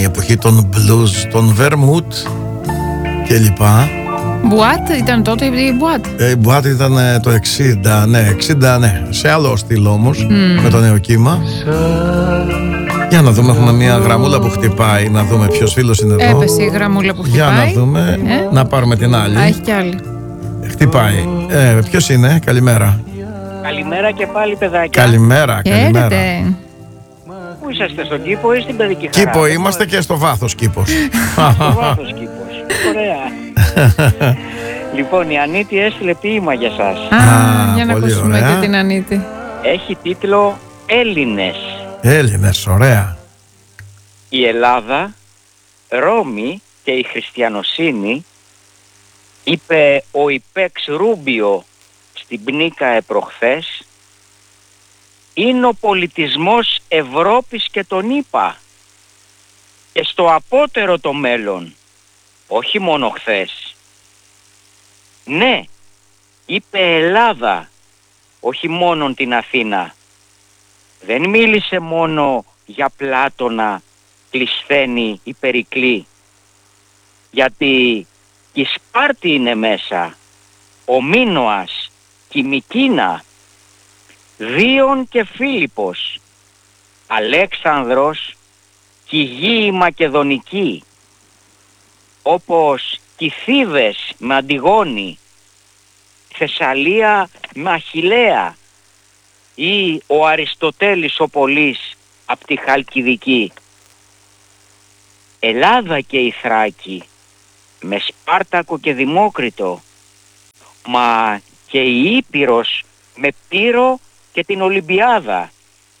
η εποχή των blues, των vermouth και λοιπά. Μπουάτ ήταν τότε η Μπουάτ. Η Μπουάτ ήταν το 60, ναι, 60, ναι. Σε άλλο στυλ όμως, με το νέο κύμα. Για να δούμε, έχουμε μια γραμμούλα που χτυπάει. Να δούμε ποιος φίλος είναι εδώ. Έπεσε η γραμμούλα που χτυπάει. Για να δούμε, να πάρουμε την άλλη. Α, έχει κι άλλη. Χτυπάει. Ποιος είναι, καλημέρα. Καλημέρα και πάλι, παιδάκια. Καλημέρα, καλημέρα. Χαίρετε. Πού είσαστε, στον κήπο ή στην παιδική χαρά? Κήπο είμαστε και στο βάθος κήπος. Στο βάθος κήπος. Ωραία. Λοιπόν, η Ανίτη έστειλε ποίημα για σας. Για να πολύ ακούσουμε ωραία. και την Ανίτη. Έχει τίτλο «Έλληνες». Έλληνες, ωραία. Η Ελλάδα, Ρώμη και η χριστιανοσύνη, είπε ο Ιπέξ Ρούμπιο στην Πνίκα επροχθές, είναι ο πολιτισμός Ευρώπης και τον ΗΠΑ και στο απότερο το μέλλον, όχι μόνο χθες. Ναι, είπε Ελλάδα, όχι μόνον την Αθήνα. Δεν μίλησε μόνο για Πλάτωνα, Κλεισθένη ή Περικλή, γιατί η Σπάρτη είναι μέσα, ο Μίνωας, η Μικίνα, Δίων και Φίλιππος, Αλέξανδρος και η γη η Μακεδονική, όπως και οι Θήβες με Αντιγόνη, Θεσσαλία με Αχιλλέα ή ο Αριστοτέλης ο Πολύς απ' τη Χαλκιδική. Ελλάδα και η Θράκη με Σπάρτακο και Δημόκριτο, μα και η Ήπειρος με Πύρο και την Ολυμπιάδα,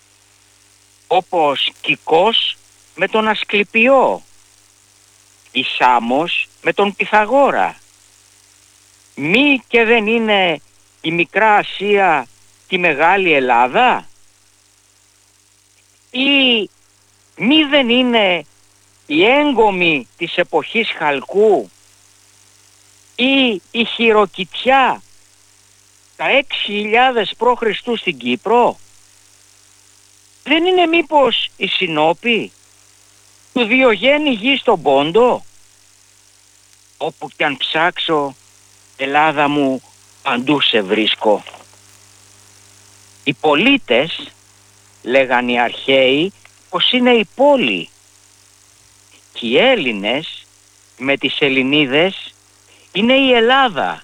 όπως Κικός με τον Ασκληπιό, η Σάμος με τον Πυθαγόρα. Μη και δεν είναι η Μικρά Ασία τη Μεγάλη Ελλάδα, ή μη δεν είναι η έγκομη της εποχής Χαλκού ή η Χειροκητιά τα 6.000 π.Χ. στην Κύπρο? Δεν είναι μήπως η Συνόπη του Διογέννη γη στον Πόντο? Όπου κι αν ψάξω, Ελλάδα μου, παντού σε βρίσκω. Οι πολίτες, λέγαν οι αρχαίοι, πως είναι η πόλη. Και οι Έλληνες με τις Ελληνίδες είναι η Ελλάδα.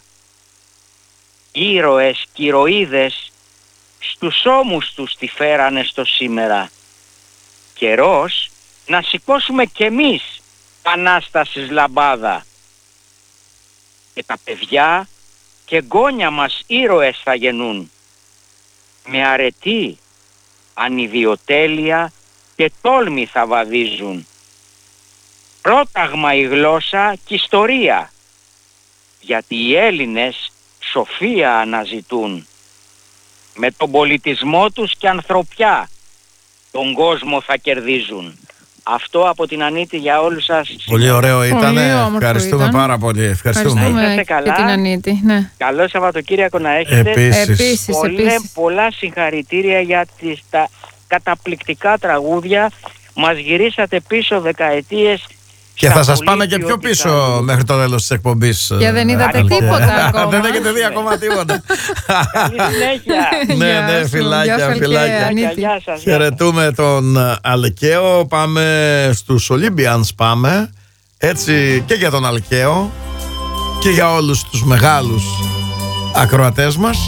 Ήρωες και ηρωίδες στους ώμους τους τη φέρανε στο σήμερα. Καιρός να σηκώσουμε κι εμείς Ανάστασης λαμπάδα. Και τα παιδιά και γκόνια μας ήρωες θα γεννούν. Με αρετή, ανιδιοτέλεια και τόλμη θα βαδίζουν. Πρόταγμα η γλώσσα και ιστορία, γιατί οι Έλληνες σοφία αναζητούν. Με τον πολιτισμό τους και ανθρωπιά τον κόσμο θα κερδίζουν. Αυτό από την Ανίτη για όλους σας. Πολύ ωραίο ήταν. Ευχαριστούμε ήταν. πάρα πολύ. Ευχαριστούμε Να είστε καλά. και την Ανίτη. Ναι. Καλό Σαββατοκύριακο να έχετε. Επίσης. Πολλά συγχαρητήρια για τα καταπληκτικά τραγούδια. Μας γυρίσατε πίσω δεκαετίες. Και θα σας πάμε και πιο πίσω μέχρι το τέλος της εκπομπής. Και δεν είδατε τίποτα ακόμα. Δεν έχετε δει ακόμα τίποτα. Καλή συνέχεια. Ναι, φιλάκια. Γεια σας. Χαιρετούμε τον Αλκαίο. Πάμε στους Olympians, πάμε. Έτσι και για τον Αλκαίο και για όλους τους μεγάλους ακροατές μας.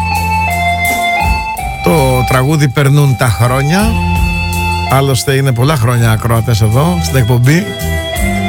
Το τραγούδι «Περνούν τα χρόνια». Άλλωστε είναι πολλά χρόνια ακροατές εδώ στην εκπομπή.